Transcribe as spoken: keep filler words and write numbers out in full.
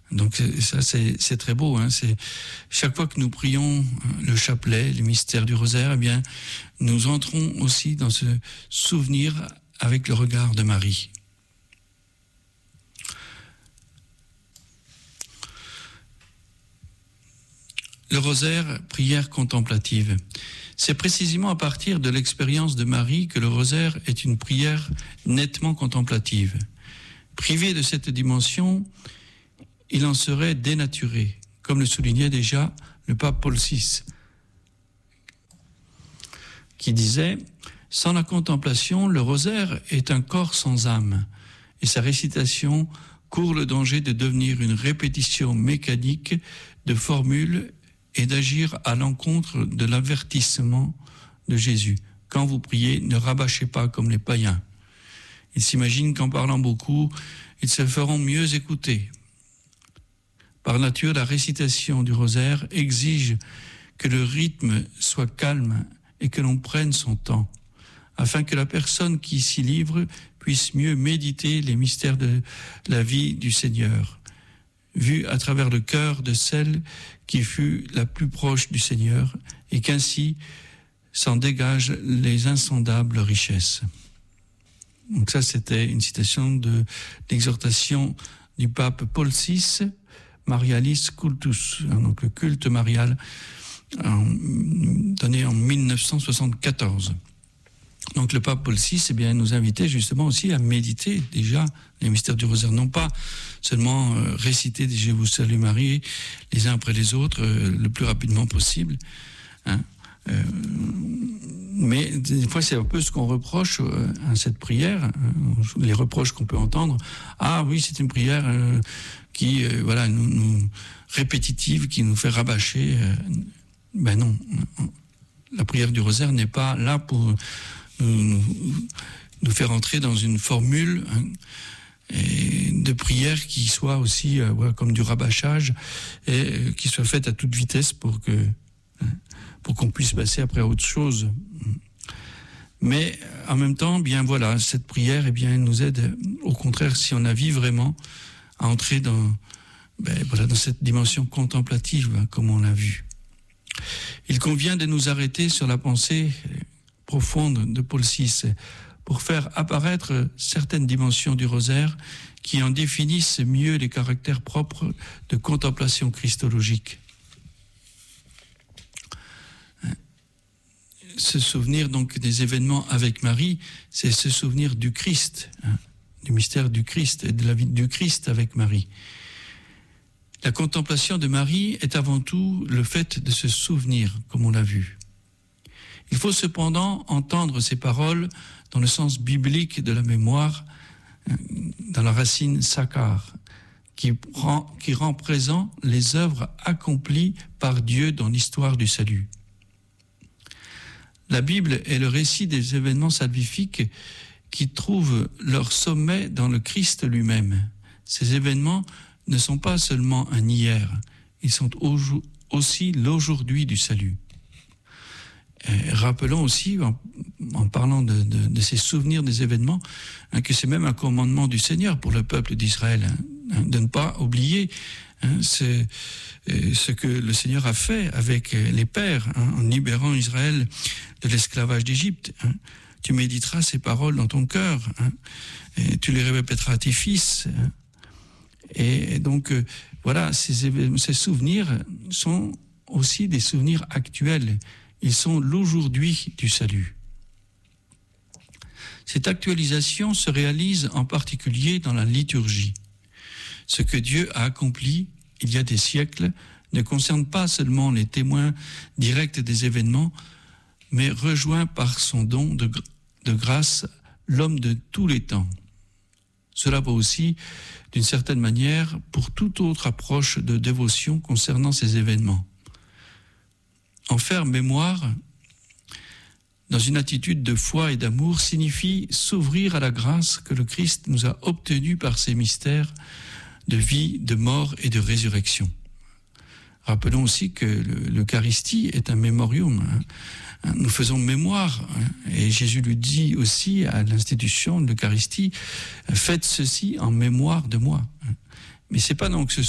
Donc ça, c'est, c'est très beau. Hein. C'est, chaque fois que nous prions le chapelet, le mystère du rosaire, eh bien, nous entrons aussi dans ce souvenir avec le regard de Marie. Le rosaire, prière contemplative. C'est précisément à partir de l'expérience de Marie que le rosaire est une prière nettement contemplative. Privé de cette dimension, il en serait dénaturé, comme le soulignait déjà le pape Paul six, qui disait « Sans la contemplation, le rosaire est un corps sans âme, et sa récitation court le danger de devenir une répétition mécanique de formules et d'agir à l'encontre de l'avertissement de Jésus. Quand vous priez, ne rabâchez pas comme les païens. Ils s'imaginent qu'en parlant beaucoup, ils se feront mieux écouter. Par nature, la récitation du rosaire exige que le rythme soit calme et que l'on prenne son temps, afin que la personne qui s'y livre puisse mieux méditer les mystères de la vie du Seigneur, vus à travers le cœur de celle qui fut la plus proche du Seigneur, et qu'ainsi s'en dégagent les insondables richesses. Donc ça, c'était une citation de l'exhortation du pape Paul six, Marialis Cultus, donc le culte marial, en, donné en mille neuf cent soixante-quatorze. Donc le pape Paul six, eh bien, nous invitait justement aussi à méditer déjà les mystères du rosaire, non pas seulement euh, réciter des Je vous salue Marie les uns après les autres euh, le plus rapidement possible, hein, euh, mais des fois c'est un peu ce qu'on reproche euh, à cette prière, euh, les reproches qu'on peut entendre. Ah oui, c'est une prière euh, qui euh, voilà nous, nous répétitive, qui nous fait rabâcher. Euh, ben non, la prière du rosaire n'est pas là pour Nous, nous, nous faire entrer dans une formule hein, et de prière qui soit aussi euh, ouais, comme du rabâchage et euh, qui soit faite à toute vitesse pour que hein, pour qu'on puisse passer après à autre chose. Mais en même temps, bien voilà, cette prière, eh bien, elle nous aide, au contraire, si on a envie vraiment à entrer dans ben, voilà, dans cette dimension contemplative, hein, comme on l'a vu. Il convient de nous arrêter sur la pensée profonde de Paul six pour faire apparaître certaines dimensions du rosaire qui en définissent mieux les caractères propres de contemplation christologique. Se souvenir donc des événements avec Marie, c'est se souvenir du Christ, hein, du mystère du Christ et de la vie du Christ avec Marie. La contemplation de Marie est avant tout le fait de se souvenir, comme on l'a vu. Il faut cependant entendre ces paroles dans le sens biblique de la mémoire, dans la racine sakar, qui rend, qui rend présent les œuvres accomplies par Dieu dans l'histoire du salut. La Bible est le récit des événements salvifiques qui trouvent leur sommet dans le Christ lui-même. Ces événements ne sont pas seulement un hier, ils sont aussi l'aujourd'hui du salut. Et rappelons aussi, en, en parlant de, de, de ces souvenirs des événements, hein, que c'est même un commandement du Seigneur pour le peuple d'Israël, hein, de ne pas oublier hein, ce, ce que le Seigneur a fait avec les pères, hein, en libérant Israël de l'esclavage d'Égypte. Hein. Tu méditeras ces paroles dans ton cœur, hein, et tu les répéteras à tes fils. Hein. Et donc, euh, voilà, ces, ces souvenirs sont aussi des souvenirs actuels. Ils sont l'aujourd'hui du salut. Cette actualisation se réalise en particulier dans la liturgie. Ce que Dieu a accompli il y a des siècles ne concerne pas seulement les témoins directs des événements, mais rejoint par son don de, de grâce l'homme de tous les temps. Cela vaut aussi, d'une certaine manière, pour toute autre approche de dévotion concernant ces événements. En faire mémoire, dans une attitude de foi et d'amour, signifie s'ouvrir à la grâce que le Christ nous a obtenue par ses mystères de vie, de mort et de résurrection. Rappelons aussi que l'Eucharistie est un mémorium. Hein. Nous faisons mémoire. Hein. Et Jésus lui dit aussi à l'institution de l'Eucharistie, faites ceci en mémoire de moi. Mais c'est pas donc ce